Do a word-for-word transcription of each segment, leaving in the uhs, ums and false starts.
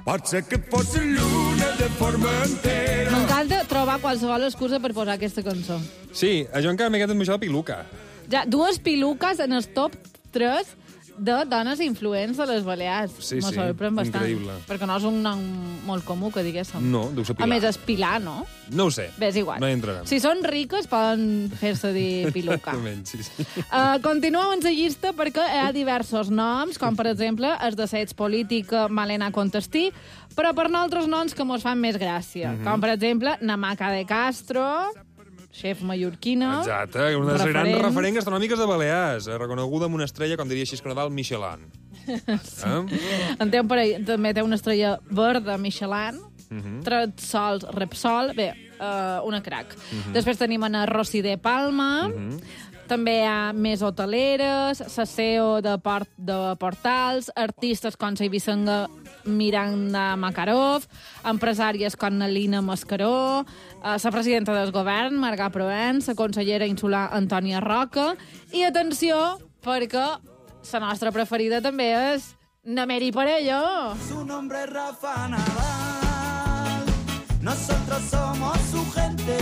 Pot ser que fos lluna de Formentera. M'encanta trobar qualsevol excusa per posar aquesta cançó. Sí, jo encara m'he quedat amb això de Piluca. Ja, dues piluques en el top tres de dones influents de les Balears. Sí, Me sí, sorprèn bastant. increïble. Perquè no és un nom molt comú, que diguéssim. No, deu ser A Pilar. més, és Pilar, no? No ho sé. Bé, és igual. No hi entrarem. Si són riques, poden fer-se dir piluca. Exactament, sí, sí. Uh, continuem amb la llista perquè hi ha diversos noms, com per exemple el de Sets Política Malena Contestí, però per altres noms que mos fan més gràcia, Mhm. com per exemple Namaca de Castro, xef mallorquina. Exacte, una de les referent. grans referents gastronòmiques de Balears, eh, reconeguda amb una estrella, com diria Xisco Nadal, Michelin. Sí. Eh? En té un parell, també té una estrella verda Michelin, Mhm. tres sols Repsol, bé, uh, una crac. Mhm. Després tenim a Rossi de Palma, Mhm. també hi ha més hoteleres, la C E O de, Port, de Portals, artistes com la Ibicenga Miranda Makarov, empresàries com Nalina Mascaró, la presidenta del govern, Marga Provenç, la consellera insular Antònia Roca, i atenció, perquè la nostra preferida també és Nameri Parello. Su nombre es Rafa Nadal. Nosotros somos su gente.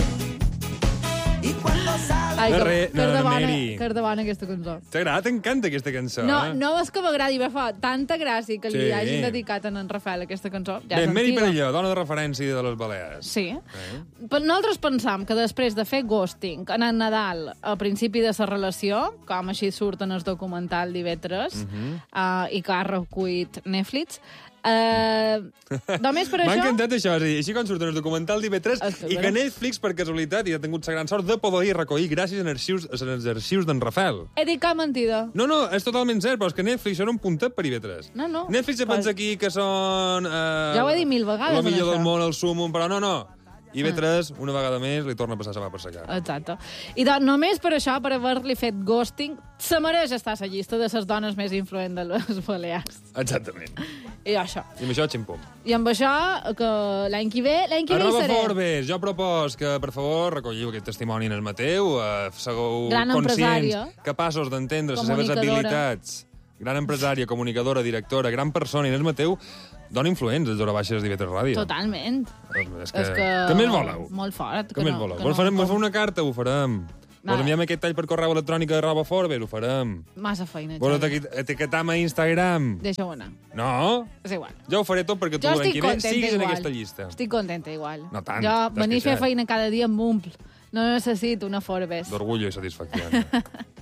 Y cuando sale... Ai, De que, re- que és de no, bona, Nameri. que és de bona aquesta cançó. T'agrada? T'encanta aquesta cançó, No, eh? no és que m'agradi, me fa tanta gràcia que li Sí. hagin dedicat a en Rafael aquesta cançó. Ja Bé, és Meri antiga. Perelló, dona de referència de les Balears. Sí. Eh? Però nosaltres pensam que després de fer ghosting en el Nadal, al principi de la relació, com així surt en el documental d'I V tres, Mhm. uh, i que ha recuit Netflix, uh, només per M'ha això... encantat això, és a dir, així com surt en el documental d'I V tres És que i que vera. Netflix, per casualitat, i ha tingut la gran sort de poder recollir gràcies als arxius, als arxius d'en Rafael. He dit cap mentida. No, no, és totalment cert, però és que Netflix era un puntet per I V tres. No, no. Netflix se pensa aquí que són... Eh, Ja ho he dit mil vegades, El millor en del això. món, el sumum, però no, no. I V tres, una vegada més, li torna a passar la mà per sa cara. Exacte. I doncs, només per això, per haver-li fet ghosting, se mereix estar a la llista de les dones més influents de les Balears. Exactament. I això. I amb això, ximpum. I amb això, que l'any que ve, l'any que ve hi Arroba seré. Forbes, jo propos que, per favor, recolliu aquest testimoni en el Mateu, eh, segueu Gran conscients, empresària. capaços d'entendre les seves Comunicadora. habilitats. Gran empresària, comunicadora, directora, gran persona, Inés Mateu, dona influents des d'hora baixes d'I V tres Ràdio. Totalment. És que, És que... que més voleu? Molt fort. Que més voleu? Vol farem, vol fer una carta? Ho farem. Va. Vos enviem aquest tall per correu electrònic de arroba Forbes? Ho farem. Massa feina, Vos Xavi. etiquetam a Instagram? Deixa-ho anar. No? És igual. Jo ho faré tot perquè tu Jo l'any estic que ve contenta siguis en igual. aquesta llista. Estic contenta igual. No tant, Jo t'has venir a fer queixat. feina cada dia em omple. No necessito una Forbes. D'orgullo i satisfacció.